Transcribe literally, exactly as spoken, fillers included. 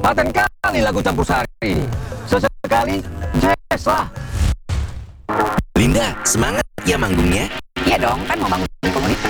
Paten kali lagu campur sari. Sesekali jazz lah. Linda, semangat ya manggungnya. Iya dong, kan mau bangun komunitas.